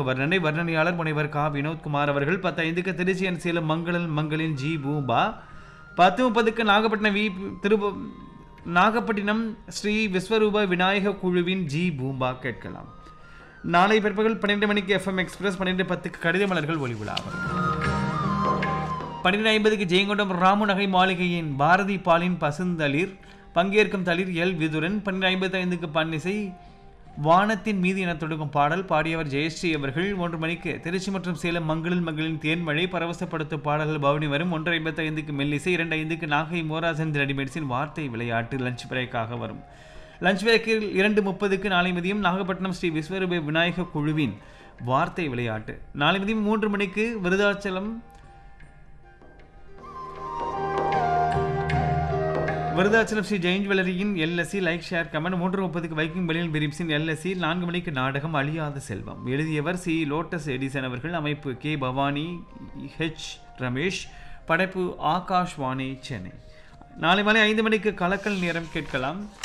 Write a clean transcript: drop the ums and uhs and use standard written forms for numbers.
வர்ணனை வர்ணனையாளர் முனைவர் கா வினோத்குமார் அவர்கள். 10:05க்கு திருச்சி அண்ட் சேலம் மங்களின் ஜி பூம்பா. 10:30க்கு நாகப்பட்டினம் ஸ்ரீ விஸ்வரூப விநாயக குழுவின் ஜி பூம்பா கேட்கலாம். நாளை பிற்பகல் 12 மணிக்கு FM எக்ஸ்பிரஸ், 12:10க்கு கடித மலர்கள் ஒளிவிழாவர். 12:50க்கு ஜெயங்கொண்டம் ராமு நகை மாளிகையின் பாரதி பாலின் பசுந்தளிர் பங்கேற்கும் தளிர் எல் விதுரன். 12:55க்கு பன்னிசை வானத்தின் மீது என தொடங்கும் பாடல் பாடியவர் ஜெயஸ்ரீ அவர்கள். 1 மணிக்கு திருச்சி மற்றும் சேலம் மங்களின் தேன்மழை பரவசப்படுத்தும் பாடல்கள் பவனி வரும். 1:55க்கு மெல்லிசை. 2:05க்கு நாகை மோராசந்த் ரெடிமேட்ஸின் வார்த்தை விளையாட்டு லஞ்ச் பிரேக்காக வரும். லஞ்ச் பிரேக்கில் 2:30க்கு நாளை மதியம் நாகப்பட்டினம் ஸ்ரீ விஸ்வரூப விநாயக குழுவின் வார்த்தை விளையாட்டு. நாளை மதியம் 3 மணிக்கு விருதாச்சலம் ஸ்ரீ ஜெயின் ஜுவல்லரியின் LSC like share comment. 3:30க்கு Viking பனியன் பிரீப்ஸின் எல்எஸ்சி. 4 மணிக்கு நாடகம் அழியாத செல்வம். எழுதியவர் சி லோட்டஸ் எடிசன் அவர்கள். அமைப்பு கே பவானி ஹெச் ரமேஷ். படைப்பு ஆகாஷ்வாணி சென்னை. நாளை மாலை 5 மணிக்கு கலக்கல் நேரம் கேட்கலாம்.